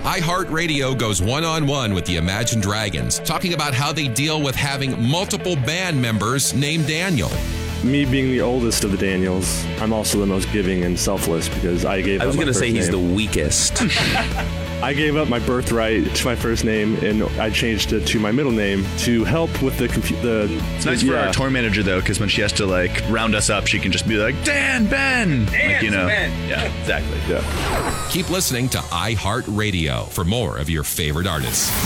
iHeartRadio goes one-on-one with the Imagine Dragons, talking about how they deal with having multiple band members named Daniel. Me being the oldest of the Daniels, I'm also the most giving and selfless because I gave up my first name. I was going to say he's the weakest. I gave up my birthright to my first name, and I changed it to my middle name to help with the It's nice for our tour manager, though, because when she has to, round us up, she can just be like, Dan, Ben! Ben! Yeah, exactly. Yeah. Keep listening to iHeartRadio for more of your favorite artists.